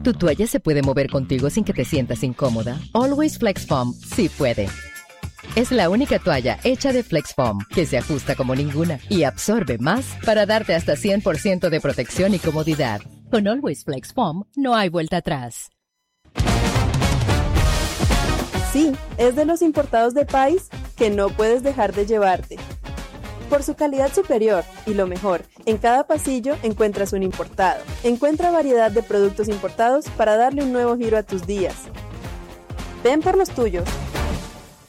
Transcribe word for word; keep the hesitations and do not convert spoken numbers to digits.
¿Tu toalla se puede mover contigo sin que te sientas incómoda? Always Flex Foam sí puede. Es la única toalla hecha de Flex Foam que se ajusta como ninguna y absorbe más para darte hasta cien por ciento de protección y comodidad. Con Always Flex Foam no hay vuelta atrás. Sí, es de los importados de país que no puedes dejar de llevarte. Por su calidad superior y lo mejor, en cada pasillo encuentras un importado. Encuentra variedad de productos importados para darle un nuevo giro a tus días. Ven por los tuyos.